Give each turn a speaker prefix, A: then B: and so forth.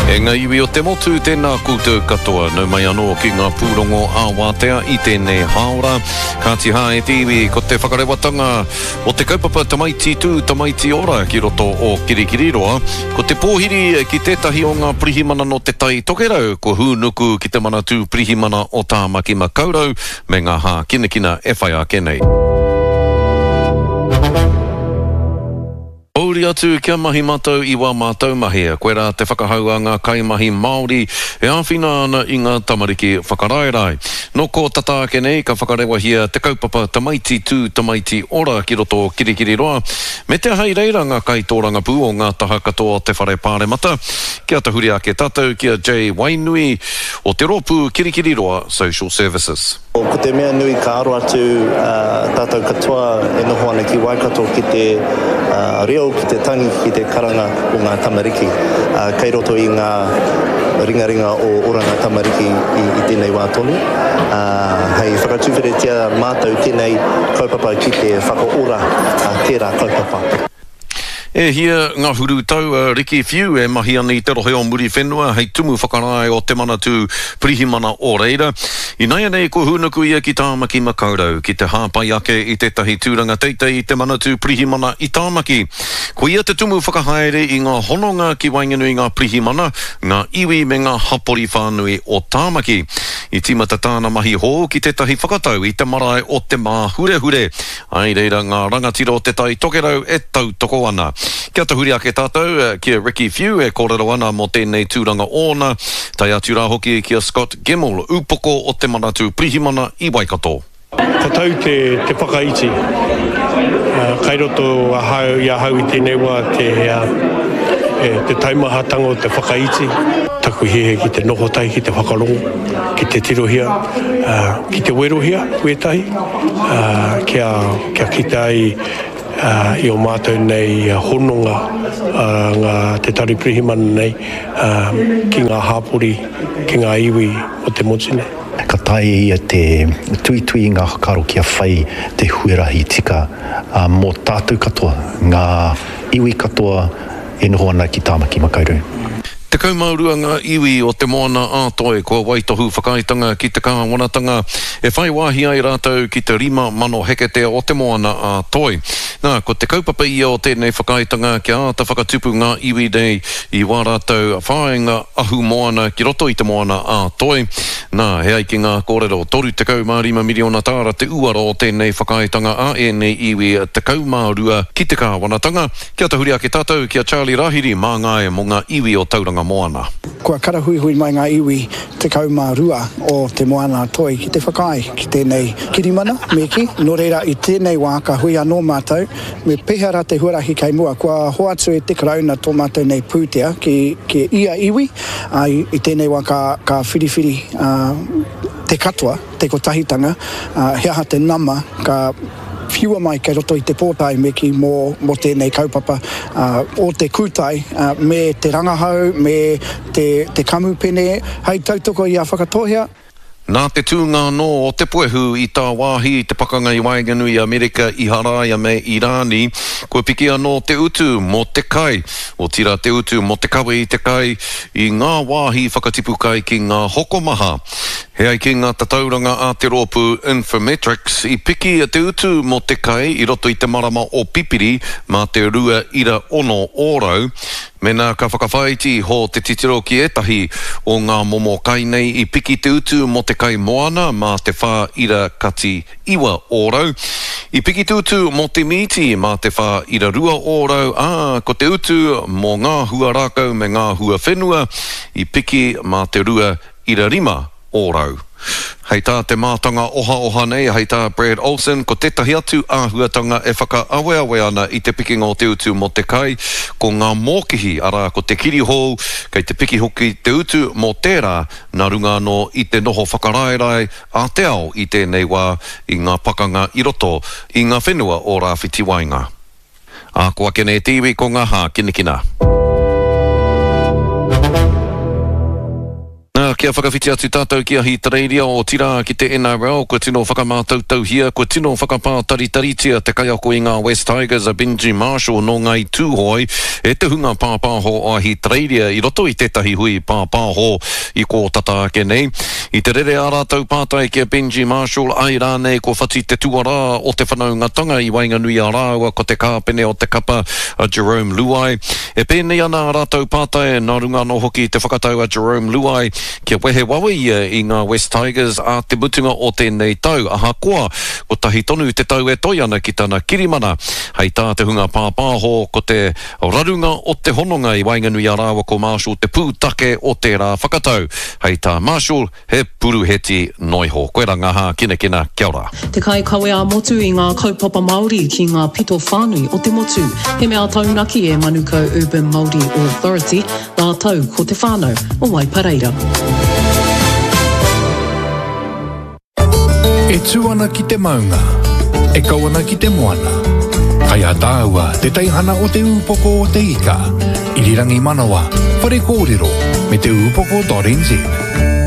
A: E ngā iwi o te motu tēnā koutou katoa nau mai anō ki ngā pūrongo āwātea i tēnei haora. Ka tiha e te iwi ko te whakarewatanga o te kaupapa tamaiti tū tamaiti ora ki roto o Kirikiriroa. Ko te pōhiri ki tētahi o ngā pirihimana no te tai tokerau ko hūnuku ki te mana tū pirihimana o Tāmaki Makaurau me ngā hā kinakina e whai a kenei. Auri atu kia mahi mātou i wā mātou mahia. Koe rā te whakahau a ngā kaimahi Māori e āwhina ana i ngā tamariki whakaraerai. No ko tata ake nei ka whakarewa hia te kaupapa tamaiti tū tamaiti ora ki roto Kirikiriroa. Me te hai reira ngā kaitōranga pū o ngā taha katoa te whare pāremata. Kia tahuri ake tātou kia Jay Wainui o te ropu Kirikiriroa Social Services.
B: Ko te mea nui ka aro atu tātou katoa e noho ana ki Waikato ki te reo, ki te tangi, ki te karanga o ngā tamariki. Kei roto i ngā ringaringa o oranga tamariki i tēnei wā tonu. Hei whakatuwheretia mātou tēnei kaupapa ki te whakaora tērā kaupapa.
A: E hia ngā huru tau Ricky Few e mahi ana i te rohe o muri whenua hei tumu whakarae o te mana tū pirihimana o reira. I nei anei ko hūnuku ia ki Tāmaki Makaurau ki te hāpai ake i tētahi tūranga teitei i te mana tū pirihimana i Tāmaki. Ko ia te tumu whakahaere i ngā hononga ki wainganui ngā pirihimana, ngā iwi me ngā hapori whānui o Tāmaki. I tīmata tāna mahi hō ki tētahi whakatau i te marae o te mā hure. Ai reira ngā rangatira o te tai tokerau e tau toko ana. Kia tahuri ake tātou, kia Ricky Few e kōrero ana mo tēnei tūranga ōna, tai atu rā hoki kia Scott Gemmell, upoko o te manatu pirihimana i Waikato.
C: Tatau te whakaiti, kairoto hau i tēnei wā te taimahatanga o te whakaiti, taku hehe ki te nohotai, ki te whakarongo, ki te tirohia, ki te werohia, wetahi, kia kitai i o mātou nei hononga ngā te tari pirihimana nei ki ngā hāpori, ki ngā iwi o te motine.
D: Ka tae ia te tuitui ngā karo kia whai te huirahi tika mō tātou katoa, ngā iwi katoa e noho ana ki Tāmaki Makaurau.
A: Te kaumaurua ngā iwi o te moana ātoe kua waitohu whakaitanga ki te kāwanatanga e whai wāhi ai rātou ki te 5,000 heketea o te moana ātoe. Nā, ko te kaupapa ia o tēnei whakaitanga ki āta whakatupu ngā iwi nei i wā rātou whāenga ahu moana ki roto i te moana ātoe. Nā, he ai ki ngā kōrero 35 miliona tāra te uara o tēnei whakaitanga a e nei iwi te kaumaurua ki te kāwanatanga. Kia tahuri ake tātou kia Charlie Rahiri mā ngai mo ngā iwi o tauranga moana.
E: Kua karahuihui mai ngā iwi te kaumārua o te moana toi ki te whakai ki tēnei kirimana meki. Nō reira i tēnei wā ka hui anō mātou me pehara te huarahi kei mua. Kua hoatu e te karauna tō mātou nei pūtea ki ia iwi. I tēnei wā ka whiriwhiri te katoa, te kotahitanga, he aha te nama ka whiua mai kei roto i te pōtai meki mō tēnei kaupapa o te kūtai me te rangahau, me te kamupene, hei tautoko i a whakatohia.
A: Nā te tūngā no o te puehu i tā wāhi te pakanga i Wainganui i Amerika i Haraia me Irani, kua piki anō te utu mo te kai, o tira te utu mo te kawe i te kai, i ngā wāhi whakatipu kai ki ngā hokomaha. He ai ki ngā tatauranga a te rōpu Infometrics i piki te utu mo te kai i roto i te marama o pipiri mā te 2.1 ōrau. Mena ka whakawhaiti ho te titiro ki etahi o ngā momo kai nei i piki te utu mo te kai moana mā te 4.1 ōrau. I piki te utu mo te miti mā te 4.2 ōrau. Ko te utu mo ngā hua rākau me ngā hua whenua i piki mā te 2.5 ōrau. Hei tā te mātanga oha nei, hei tā Brad Olsen, ko tetahi atu āhuatanga e whaka-awe ana i te piki ngō te utu mo te kai, ko ngā mōkihi ara ko te kirihou, kei te piki hoki te utu mo tērā, nā runga no i te noho whakaraerai a te ao i tēnei wā i ngā pakanga i roto i ngā whenua o Rāwhiti Wainga. Ko ake nei tiwi ko ngā hā kinakina. kia whakawhiti atu tātou ki a Hitreiria o tira ki te NRL, ko tino whakamātautau hia, ko tino whakapātaritaritia te kai ako i ngā West Tigers a Benji Marshall no ngai tūhoi, e te hunga pāpāho a Hitreiria i roto i tetahi hui pāpāho i ko tata ake nei. I te rere ārātau pātai ki a Benji Marshall, ai rānei ko whati te tuara o te whanaungatanga i Wainganui a Rāua ko te kāpene o te kapa a Jerome Luai. E pēnei ana ārātau pātai nā runga no hoki te whakatau a Jerome Luai kia wehe wawi i ngā West Tigers a te mutunga o tēnei tau. Aha koa, ko tahi tonu te tau e toi ana ki tana kirimana. Hei tā te hunga pāpāho ko te rarunga o te hononga i Wainganui a Rāua ko Marshall te pūtake o te rā whakatau. Hei tā Marshall, he puruheti noiho. Koe ranga ha kina kia ora.
F: Te kai kawe a motu i ngā kaupapa Māori ki ngā pito whānui o te motu. He mea taunaki e Manukau Urban Māori Authority, ngā tau ko te whānau o Waipareira.
G: E tūana ki te maunga, e kauana ki te moana. Kai a tāua te teihana o te upoko o te ika, irirangi manawa, whare kōrero, me te upoko.nz.